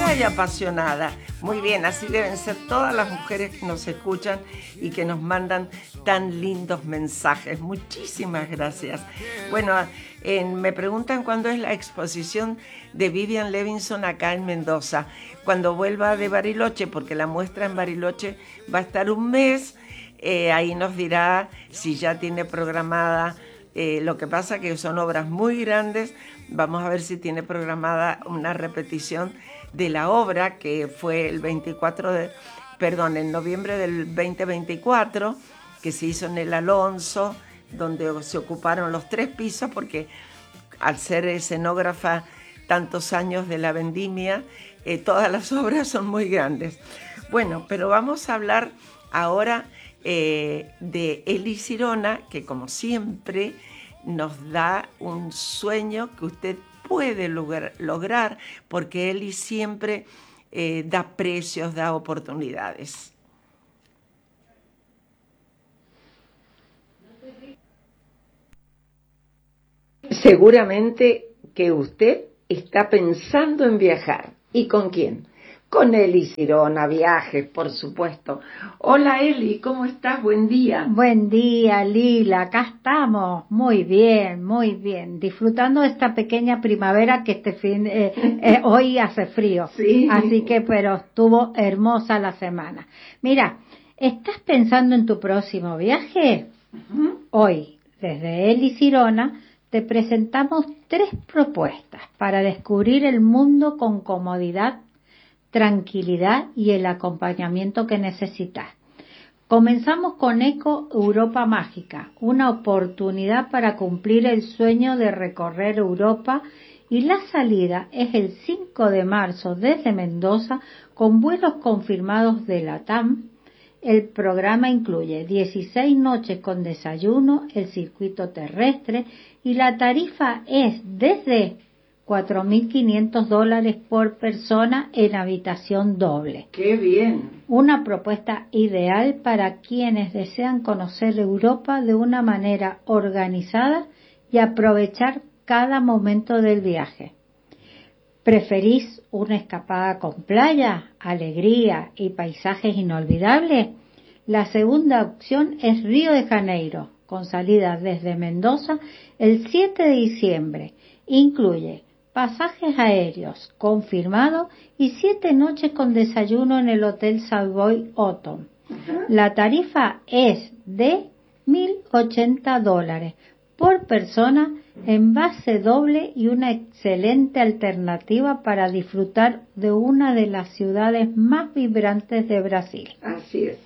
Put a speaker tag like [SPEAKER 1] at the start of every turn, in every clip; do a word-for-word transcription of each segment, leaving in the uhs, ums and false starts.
[SPEAKER 1] alegría y apasionada. Muy bien, así deben ser todas las mujeres que nos escuchan y que nos mandan tan lindos mensajes. Muchísimas gracias. Bueno, eh, me preguntan cuándo es la exposición de Vivian Levinson acá en Mendoza. Cuando vuelva de Bariloche, porque la muestra en Bariloche va a estar un mes. Eh, ahí nos dirá si ya tiene programada. Eh, lo que pasa que son obras muy grandes. Vamos a ver si tiene programada una repetición de la obra que fue el veinticuatro de, perdón, en noviembre del veinte veinticuatro, que se hizo en el Alonso, donde se ocuparon los tres pisos, porque al ser escenógrafa tantos años de la vendimia, eh, todas las obras son muy grandes. Bueno, pero vamos a hablar ahora eh, de Eli Sirona, que como siempre nos da un sueño que usted puede lograr, lograr porque Eli siempre eh, da precios, da oportunidades. Seguramente que usted está pensando en viajar. ¿Y con quién? Con Eli Sirona, viajes, por supuesto. Hola Eli, ¿cómo estás? Buen día.
[SPEAKER 2] Buen día, Lila, acá estamos, muy bien, muy bien, disfrutando de esta pequeña primavera que este fin, eh, eh, hoy hace frío,
[SPEAKER 1] sí.
[SPEAKER 2] Así que, pero estuvo hermosa la semana. Mira, ¿estás pensando en tu próximo viaje? Uh-huh. Hoy, desde Eli Sirona, te presentamos tres propuestas para descubrir el mundo con comodidad, tranquilidad y el acompañamiento que necesitas. Comenzamos con Eco Europa Mágica, una oportunidad para cumplir el sueño de recorrer Europa, y la salida es el cinco de marzo desde Mendoza con vuelos confirmados de LATAM. El programa incluye dieciséis noches con desayuno, el circuito terrestre, y la tarifa es desde cuatro mil quinientos dólares por persona en habitación doble.
[SPEAKER 1] ¡Qué bien!
[SPEAKER 2] Una propuesta ideal para quienes desean conocer Europa de una manera organizada y aprovechar cada momento del viaje. ¿Preferís una escapada con playa, alegría y paisajes inolvidables? La segunda opción es Río de Janeiro, con salida desde Mendoza el siete de diciembre. Incluye pasajes aéreos confirmados y siete noches con desayuno en el Hotel Savoy Autumn. Uh-huh. La tarifa es de mil ochenta dólares por persona en base doble y una excelente alternativa para disfrutar de una de las ciudades más vibrantes de Brasil.
[SPEAKER 1] Así es.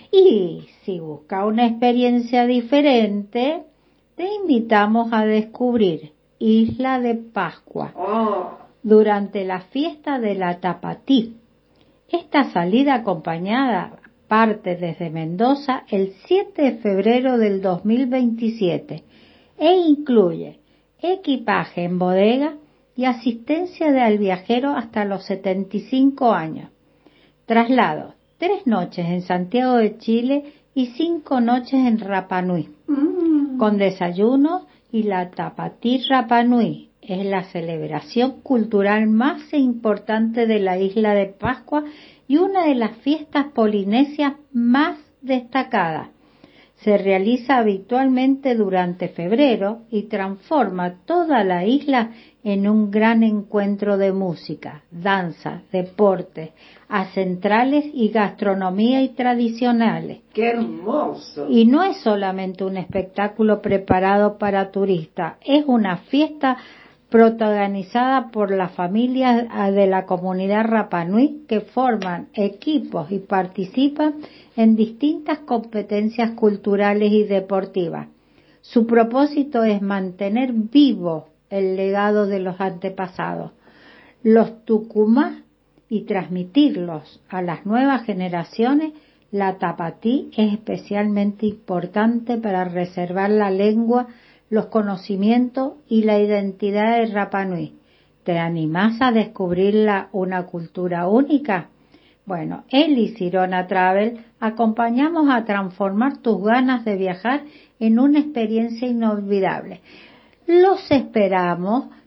[SPEAKER 2] Y si busca una experiencia diferente, te invitamos a descubrir Isla de Pascua,
[SPEAKER 1] oh.
[SPEAKER 2] durante la fiesta de la Tapatí. Esta salida acompañada parte desde Mendoza el siete de febrero del dos mil veintisiete e incluye equipaje en bodega y asistencia al viajero hasta los setenta y cinco años. Traslado, tres noches en Santiago de Chile y cinco noches en Rapa Nui, mm. con desayuno. Y la Tapatí Rapa Nui es la celebración cultural más importante de la isla de Pascua y una de las fiestas polinesias más destacadas. Se realiza habitualmente durante febrero y transforma toda la isla en un gran encuentro de música, danza, deportes, ancestrales y gastronomía y tradicionales.
[SPEAKER 1] ¡Qué hermoso!
[SPEAKER 2] Y no es solamente un espectáculo preparado para turistas, es una fiesta protagonizada por las familias de la comunidad Rapa Nui que forman equipos y participan en distintas competencias culturales y deportivas. Su propósito es mantener vivo el legado de los antepasados, los tucumás, y transmitirlos a las nuevas generaciones. La Tapatí es especialmente importante para reservar la lengua, los conocimientos y la identidad de Rapa Nui. ¿Te animás a descubrirla una cultura única? Bueno, Eli Sirona Travel acompañamos a transformar tus ganas de viajar en una experiencia inolvidable. Los esperamos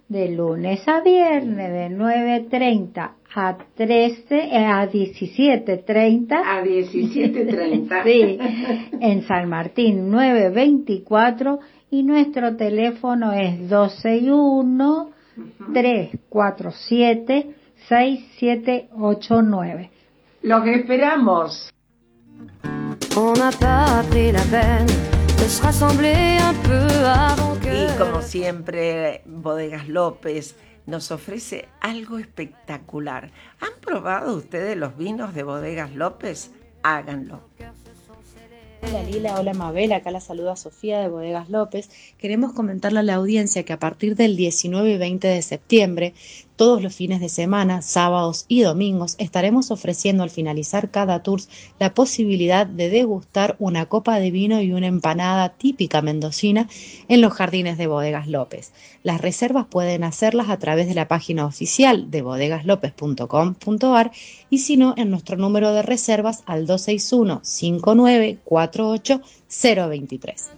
[SPEAKER 2] de lunes a viernes de nueve treinta a trece eh, a diecisiete treinta.
[SPEAKER 1] A diecisiete treinta.
[SPEAKER 2] Sí, en San Martín nueve veinticuatro, y nuestro teléfono es dos seis uno, tres cuatro siete, seis siete ocho nueve.
[SPEAKER 1] Los esperamos.
[SPEAKER 3] On n'a pas pris la peine de se rassembler un peu avant que...
[SPEAKER 1] Y como siempre, Bodegas López nos ofrece algo espectacular. ¿Han probado ustedes los vinos de Bodegas López? Háganlo.
[SPEAKER 4] Hola Lila, hola Mabel, acá la saluda Sofía de Bodegas López. Queremos comentarle a la audiencia que a partir del diecinueve y veinte de septiembre, todos los fines de semana, sábados y domingos, estaremos ofreciendo al finalizar cada tour la posibilidad de degustar una copa de vino y una empanada típica mendocina en los jardines de Bodegas López. Las reservas pueden hacerlas a través de la página oficial de bodegaslopez punto com punto a r y si no, en nuestro número de reservas al dos seis uno, cinco nueve cuatro ocho cero dos tres.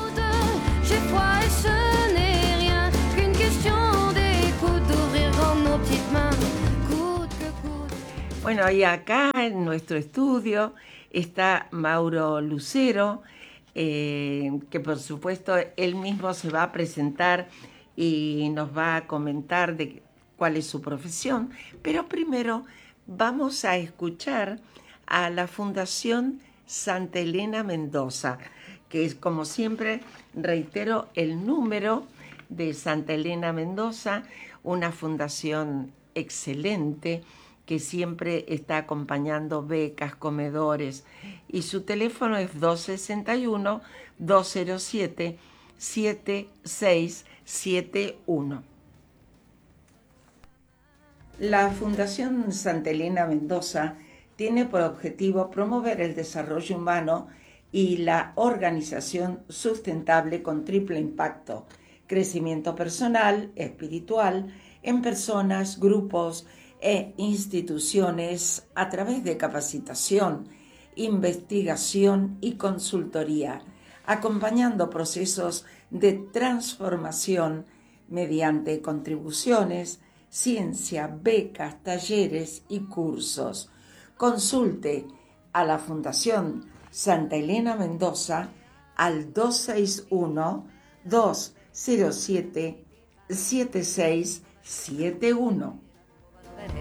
[SPEAKER 1] Bueno, y acá en nuestro estudio está Mauro Lucero, eh, que por supuesto él mismo se va a presentar y nos va a comentar de cuál es su profesión, pero primero vamos a escuchar a la Fundación Santa Elena Mendoza, que es, como siempre, reitero el número de Santa Elena Mendoza, una fundación excelente que siempre está acompañando becas, comedores, y su teléfono es dos seis uno, dos cero siete, siete seis siete uno. La Fundación Santa Elena Mendoza tiene por objetivo promover el desarrollo humano y la organización sustentable con triple impacto: crecimiento personal, espiritual, en personas, grupos e instituciones a través de capacitación, investigación y consultoría, acompañando procesos de transformación mediante contribuciones, ciencia, becas, talleres y cursos. Consulte a la Fundación Santa Elena Mendoza al dos seis uno, dos cero siete, siete seis siete uno.